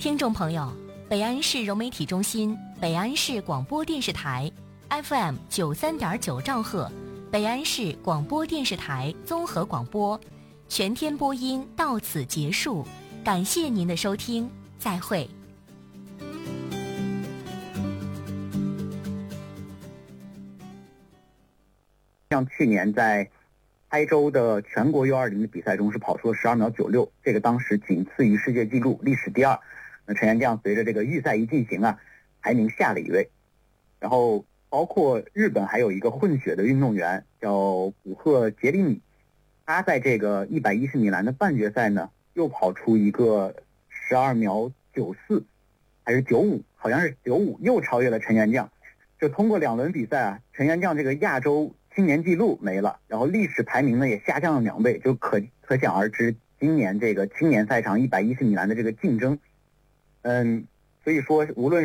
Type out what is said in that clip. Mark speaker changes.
Speaker 1: 听众朋友，北安市融媒体中心、北安市广播电视台 FM 93.9兆赫，北安市广播电视台综合广播全天播音到此结束，感谢您的收听，再会。
Speaker 2: 像去年在台州的全国 U20 的比赛中是跑出了12秒96，这个当时仅次于世界纪录，历史第二。那陈元将随着这个预赛一进行排名下了一位。然后包括日本还有一个混血的运动员叫古贺杰里米，他在这个110米栏的半决赛呢又跑出一个12秒94还是95，好像是95，又超越了陈元将。就通过2轮比赛陈元将这个亚洲青年纪录没了，然后历史排名呢也下降了2倍，就可想而知今年这个青年赛场110米栏的这个竞争。所以说无论